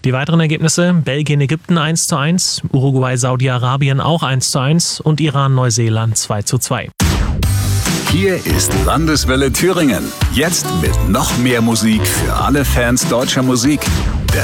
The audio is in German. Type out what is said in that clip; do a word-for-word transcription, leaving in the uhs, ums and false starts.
Die weiteren Ergebnisse: Belgien, Ägypten eins zu eins, Uruguay, Saudi-Arabien auch eins zu eins und Iran, Neuseeland zwei zu zwei. Hier ist Landeswelle Thüringen. Jetzt mit noch mehr Musik für alle Fans deutscher Musik.